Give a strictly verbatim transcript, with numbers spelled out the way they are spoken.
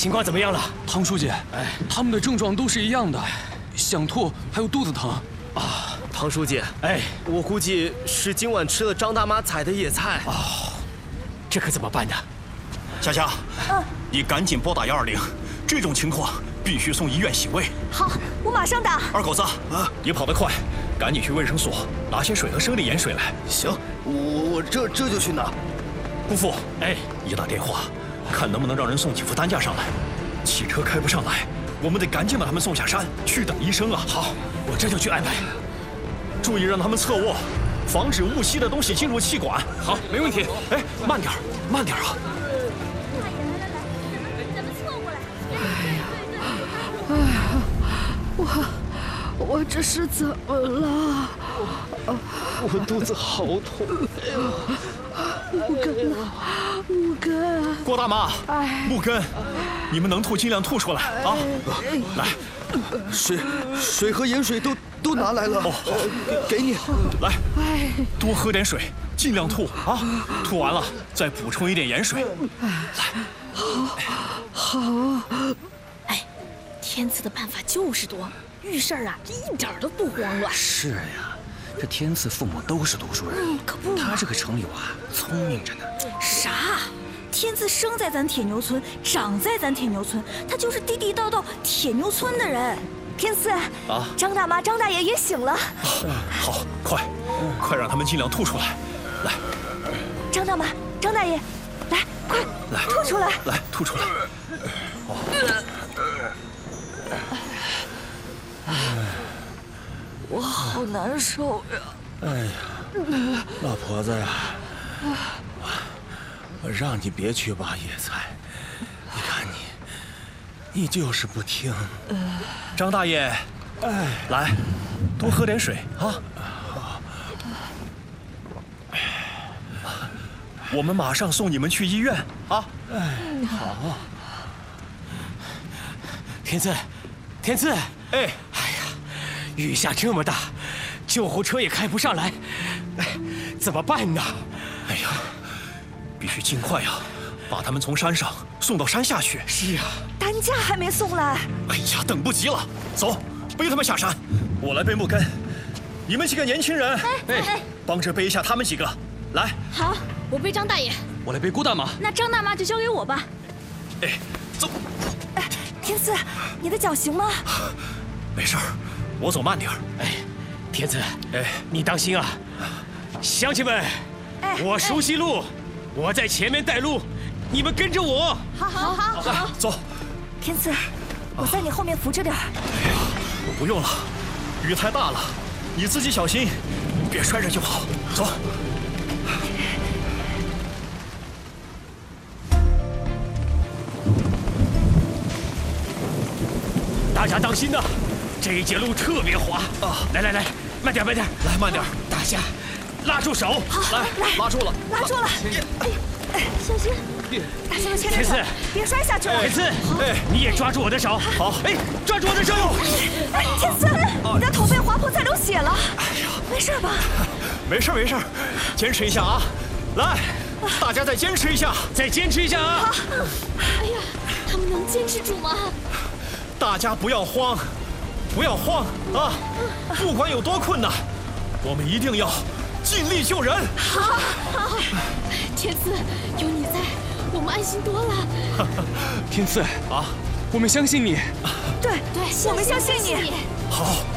情况怎么样了？ 唐书记，哎，他们的症状都是一样的，想吐，还有肚子疼。 啊，唐书记，哎，我估计是今晚吃了张大妈采的野菜。哦，这可怎么办呢？ 夏夏，嗯，你赶紧拨打幺二零，这种情况必须送医院洗胃。 好，我马上打。 二狗子，啊，你跑得快，赶紧去卫生所拿些水和生理盐水来。 行，我我这这就去拿。 姑父， 哎， 你打电话，看能不能让人送几副担架上来。汽车开不上来，我们得赶紧把他们送下山去等医生啊。 好，我这就去安排。 注意让他们侧卧，防止误吸的东西进入气管。 好，没问题。 哎，慢点，慢点啊！ 哎呀，我我这是怎么了？ 我肚子好痛。 木根了，木根。 郭大妈，木根，你们能吐尽量吐出来啊！来， 水水和盐水都都拿来了。哦，给给你。 来，多喝点水，尽量吐啊！吐完了再补充一点盐水。来， 好，好。 哎，天赐的办法就是多，遇事儿啊一点都不慌乱。 是呀，这天赐父母都是读书人， 嗯，可不嘛。 他这个城友啊，聪明着呢。 啥？天赐生在咱铁牛村，长在咱铁牛村，他就是地地道道铁牛村的人。 天赐啊， 张大妈、张大爷也醒了。 好，快，快让他们尽量吐出来。来， 张大妈、张大爷，来，快， 来， 吐出来， 来，吐出来。 我好难受呀！ 哎呀，老婆子呀，我我让你别去挖野菜，你看你，你就是不听。 张大爷，哎，来，多喝点水啊。我们马上送你们去医院啊！ 哎，好。 天赐，天赐， 哎， 哎呀，雨下这么大，救护车也开不上来，怎么办呢？ 哎呀，必须尽快呀，把他们从山上送到山下去。 是啊， 担架还没送来。 哎呀，等不及了，走，背他们下山。我来背木根，你们几个年轻人， 哎哎， 帮着背一下他们几个。来， 好，我背张大爷， 我来背郭大妈。 那张大妈就交给我吧。 哎，走。 哎，天赐，你的脚行吗？ 没事儿，我走慢点儿。 哎，天赐， 哎， 你当心啊！乡亲们， 哎， 我熟悉路，我在前面带路，你们跟着我。 好，好，好， 来，走。 天赐，我在你后面扶着点儿。 哎呀，我不用了，雨太大了，你自己小心，别摔着就好。走。 大家当心呐，这一节路特别滑啊！来来来，慢点慢点， 来慢点， 大家拉住手， 来来， 拉住了， 拉住了，哎哎，小心，大兄弟牵着手，别摔下去了。 天赐， 哎， 你也抓住我的手， 好， 哎，抓住我的手。 哎，天赐，你的头被划破，在流血了。哎呀，没事吧？ 没事没事，坚持一下啊！来，大家再坚持一下， 再坚持一下啊！ 哎呀，他们能坚持住吗？ 大家不要慌，不要慌啊！不管有多困难，我们一定要尽力救人。 好，好，天赐，有你在，我们安心多了。 天赐啊， 我们相信你。 对对， 我们相信你。 好。